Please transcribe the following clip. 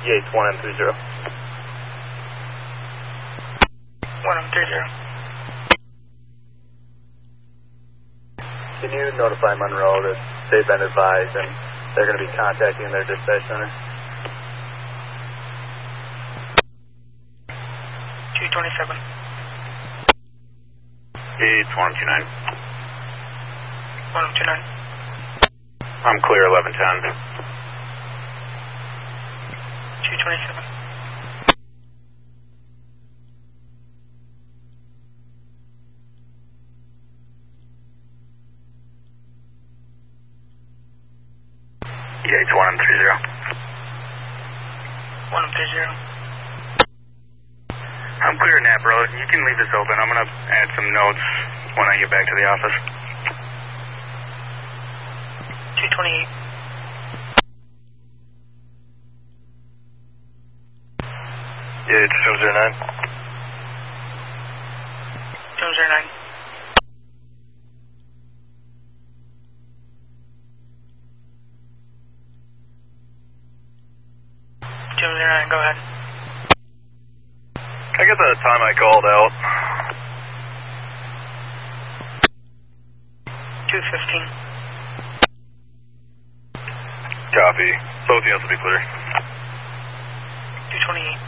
Yates 1M30. 1M30. Can you notify Monroe that they've been advised and they're going to be contacting their dispatch center? 227. Yates 129. 129. I'm clear 1110. 227. Yates 1M30. 1M30. I'm clear, Nap Road. You can leave this open. I'm going to add some notes when I get back to the office. 228. Yates 209. 209. 209, go ahead. Can I get the time I called out? 215. Copy. Both units will be clear. 228.